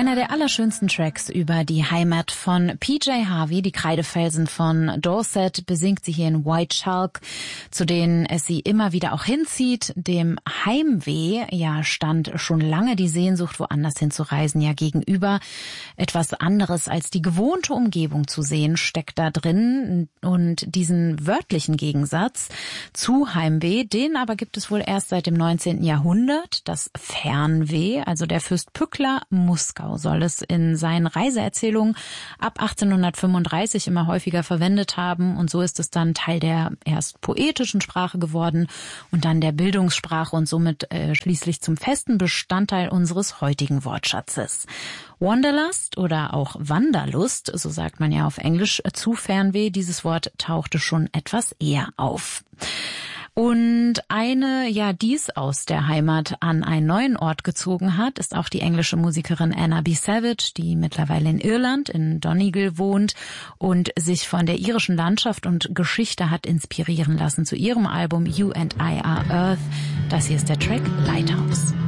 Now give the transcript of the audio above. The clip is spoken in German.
Einer der allerschönsten Tracks über die Heimat von PJ Harvey, die Kreidefelsen von Dorset, besingt sie hier in White Chalk, zu denen es sie immer wieder auch hinzieht. Dem Heimweh, ja, stand schon lange die Sehnsucht, woanders hinzureisen, ja gegenüber. Etwas anderes als die gewohnte Umgebung zu sehen, steckt da drin. Und diesen wörtlichen Gegensatz zu Heimweh, den aber gibt es wohl erst seit dem 19. Jahrhundert. Das Fernweh, also der Fürst Pückler Muskau soll es in seinen Reiseerzählungen ab 1835 immer häufiger verwendet haben. Und so ist es dann Teil der erst poetischen Sprache geworden und dann der Bildungssprache und somit schließlich zum festen Bestandteil unseres heutigen Wortschatzes. Wanderlust oder auch Wanderlust, so sagt man ja auf Englisch zu Fernweh, dieses Wort tauchte schon etwas eher auf. Und eine, ja, dies aus der Heimat an einen neuen Ort gezogen hat, ist auch die englische Musikerin Anna B. Savage, die mittlerweile in Irland, in Donegal wohnt und sich von der irischen Landschaft und Geschichte hat inspirieren lassen zu ihrem Album You and I Are Earth. Das hier ist der Track Lighthouse.